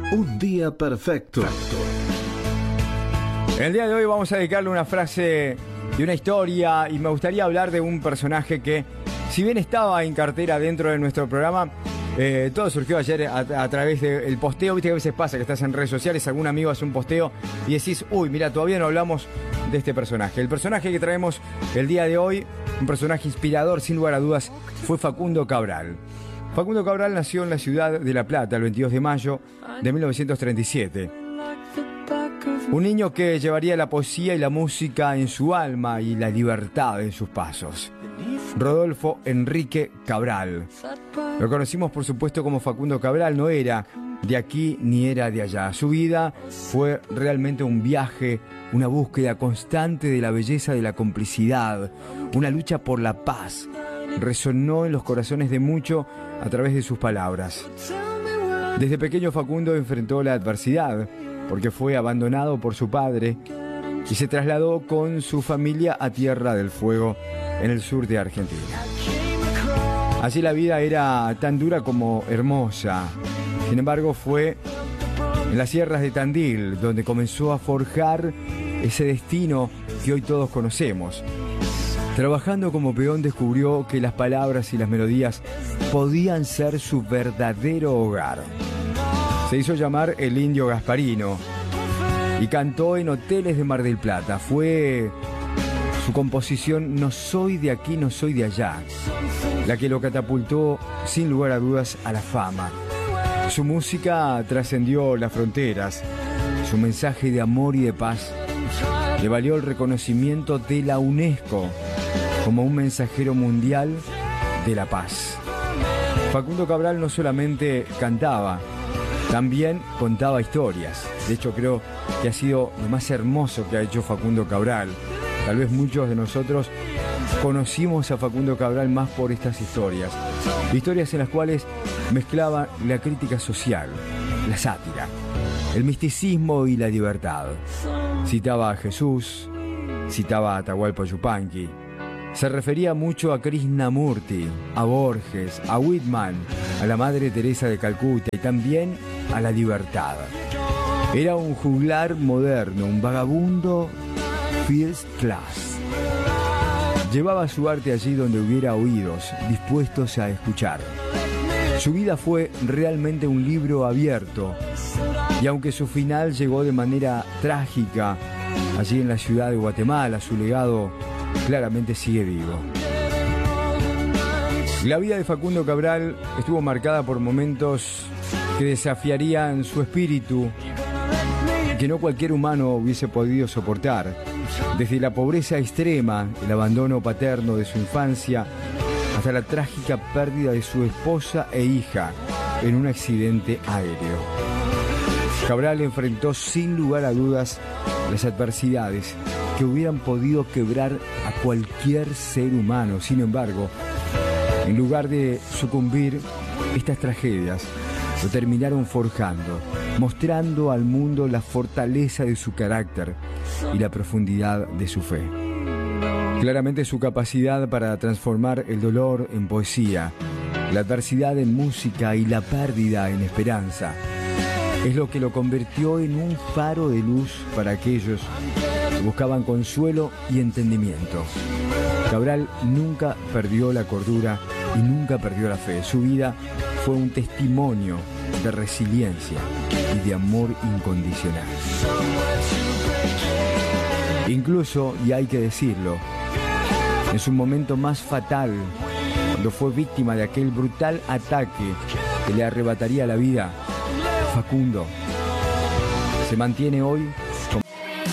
Un día perfecto. El día de hoy vamos a dedicarle una frase de una historia y me gustaría hablar de un personaje que, si bien estaba en cartera dentro de nuestro programa, todo surgió ayer a través del posteo. Viste que a veces pasa que estás en redes sociales, algún amigo hace un posteo y decís, uy, mira, todavía no hablamos de este personaje. El personaje que traemos el día de hoy, un personaje inspirador, sin lugar a dudas, fue Facundo Cabral. Facundo Cabral nació en la ciudad de La Plata el 22 de mayo de 1937. Un niño que llevaría la poesía y la música en su alma y la libertad en sus pasos. Rodolfo Enrique Cabral. Lo conocimos, por supuesto, como Facundo Cabral. No era de aquí ni era de allá. Su vida fue realmente un viaje, una búsqueda constante de la belleza de la complicidad, una lucha por la paz. Resonó en los corazones de muchos a través de sus palabras. Desde pequeño Facundo enfrentó la adversidad, porque fue abandonado por su padre y se trasladó con su familia a Tierra del Fuego, en el sur de Argentina. Allí la vida era tan dura como hermosa. Sin embargo, fue en las sierras de Tandil donde comenzó a forjar ese destino que hoy todos conocemos. Trabajando como peón descubrió que las palabras y las melodías podían ser su verdadero hogar. Se hizo llamar el Indio Gasparino y cantó en hoteles de Mar del Plata. Fue su composición No soy de aquí, no soy de allá, la que lo catapultó sin lugar a dudas a la fama. Su música trascendió las fronteras. Su mensaje de amor y de paz le valió el reconocimiento de la UNESCO como un mensajero mundial de la paz. Facundo Cabral no solamente cantaba, también contaba historias. De hecho, creo que ha sido lo más hermoso que ha hecho Facundo Cabral. Tal vez muchos de nosotros conocimos a Facundo Cabral más por estas historias. Historias en las cuales mezclaba la crítica social, la sátira, el misticismo y la libertad. Citaba a Jesús, citaba a Atahualpa Yupanqui. Se refería mucho a Krishnamurti, a Borges, a Whitman, a la Madre Teresa de Calcuta y también a la libertad. Era un juglar moderno, un vagabundo first class. Llevaba su arte allí donde hubiera oídos dispuestos a escuchar. Su vida fue realmente un libro abierto y aunque su final llegó de manera trágica allí en la ciudad de Guatemala, su legado claramente sigue vivo. La vida de Facundo Cabral estuvo marcada por momentos que desafiarían su espíritu, que no cualquier humano hubiese podido soportar. Desde la pobreza extrema, el abandono paterno de su infancia, hasta la trágica pérdida de su esposa e hija en un accidente aéreo. Cabral enfrentó sin lugar a dudas las adversidades que hubieran podido quebrar a cualquier ser humano. Sin embargo, en lugar de sucumbir, estas tragedias lo terminaron forjando, mostrando al mundo la fortaleza de su carácter y la profundidad de su fe. Claramente su capacidad para transformar el dolor en poesía, la adversidad en música y la pérdida en esperanza es lo que lo convirtió en un faro de luz para aquellos que buscaban consuelo y entendimiento. Cabral nunca perdió la cordura y nunca perdió la fe. Su vida fue un testimonio de resiliencia y de amor incondicional. Incluso, y hay que decirlo, en su momento más fatal, cuando fue víctima de aquel brutal ataque que le arrebataría la vida, Facundo se mantiene hoy